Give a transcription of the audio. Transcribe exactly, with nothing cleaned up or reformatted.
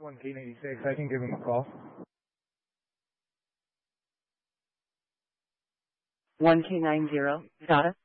one K ninety-six. I can give him a call. one K ninety, got it?